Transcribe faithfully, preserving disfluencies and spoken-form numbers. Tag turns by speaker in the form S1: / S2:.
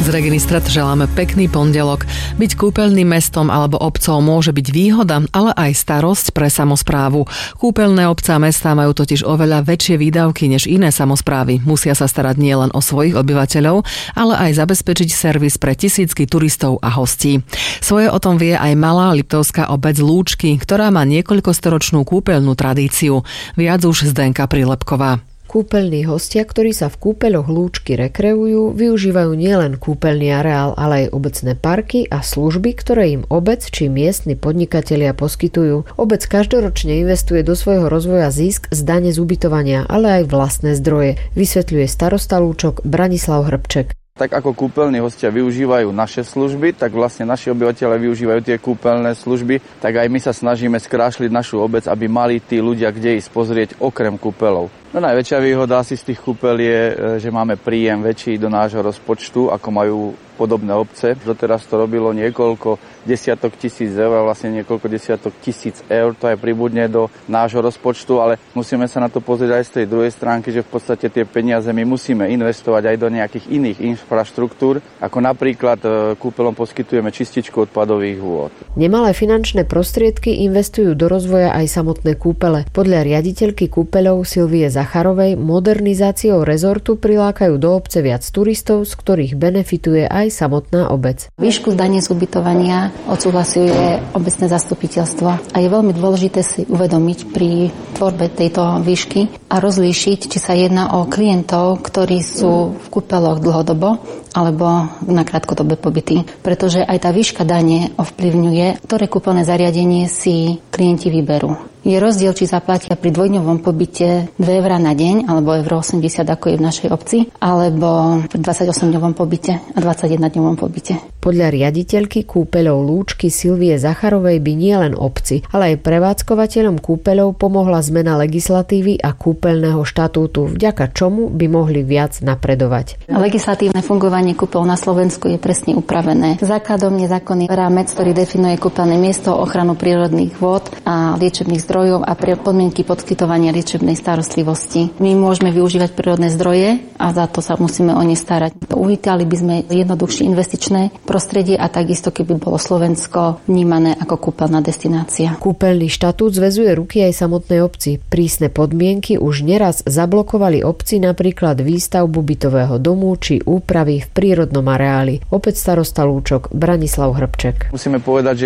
S1: Z Reginy Strat želáme pekný pondelok. Byť kúpeľným mestom alebo obcov môže byť výhoda, ale aj starosť pre samosprávu. Kúpeľné obce a mestá majú totiž oveľa väčšie výdavky než iné samosprávy. Musia sa starať nielen o svojich obyvateľov, ale aj zabezpečiť servis pre tisícky turistov a hostí. Svoje o tom vie aj malá liptovská obec Lúčky, ktorá má niekoľkostoročnú kúpeľnú tradíciu. Viac už Zdenka Prilepková.
S2: Kúpeľní hostia, ktorí sa v kúpeľoch Lúčky rekreujú, využívajú nielen kúpeľný areál, ale aj obecné parky a služby, ktoré im obec či miestni podnikatelia poskytujú. Obec každoročne investuje do svojho rozvoja zisk z dane z ubytovania, ale aj vlastné zdroje, vysvetľuje starosta Lúčok Branislav Hrbček.
S3: Tak ako kúpeľní hostia využívajú naše služby, tak vlastne naši obyvateľe využívajú tie kúpeľné služby, tak aj my sa snažíme skrášliť našu obec, aby mali tí ľudia kde ísť pozrieť okrem kúpeľov. No najväčšia výhoda asi z tých kúpeľ je, že máme príjem väčší do nášho rozpočtu, ako majú podobné obce. Doteraz to robilo niekoľko desiatok tisíc eur, vlastne niekoľko desiatok tisíc eur, to aj pribudne do nášho rozpočtu, ale musíme sa na to pozrieť aj z tej druhej stránky, že v podstate tie peniaze my musíme investovať aj do nejakých iných infraštruktúr, ako napríklad kúpeľom poskytujeme čističku odpadových vôd.
S2: Nemalé finančné prostriedky investujú do rozvoja aj samotné kúpele. Podľa riaditeľky kúpeľov Silvie Zacharovej modernizáciou rezortu prilákajú do obce viac turistov, z ktorých benefituje aj samotná obec.
S4: Výšku dane z ubytovania odsúhlasuje obecné zastupiteľstvo a je veľmi dôležité si uvedomiť pri tvorbe tejto výšky a rozlíšiť, či sa jedná o klientov, ktorí sú v kúpeľoch dlhodobo alebo na krátkodobé pobyty, pretože aj tá výška dane ovplyvňuje, ktoré kúpeľné zariadenie si klienti vyberú. Je rozdiel, či zaplatia pri dvojdňovom pobyte dve eurá na deň, alebo euro osemdesiat, ako je v našej obci, alebo pri dvadsaťosemdňovom pobyte a dvadsaťjednodňovom pobyte.
S2: Podľa riaditeľky kúpeľov Lúčky Silvie Zacharovej by nielen obci, ale aj prevádzkovateľom kúpeľov pomohla zmena legislatívy a kúpeľného štatútu, vďaka čomu by mohli viac napredovať.
S4: Legislatívne fungovanie kúpeľov na Slovensku je presne upravené. Základom je zákonný rámec, ktorý definuje kúpeľné miesto, ochranu prírodných vôd a liečebných zdrojov a pre podmienky poskytovania liečebnej starostlivosti. My môžeme využívať prírodné zdroje a za to sa musíme o ne starať. Uvítali by sme jednoduchšie investičné prostredie a takisto, keby bolo Slovensko vnímané ako kúpeľná destinácia.
S2: Kúpeľný štatút zväzuje ruky aj samotnej obci. Prísne podmienky už neraz zablokovali obci napríklad výstavbu bytového domu či úpravy v prírodnom areáli. Opäť starosta Lúčok Branislav Hrbček.
S3: Musíme povedať, že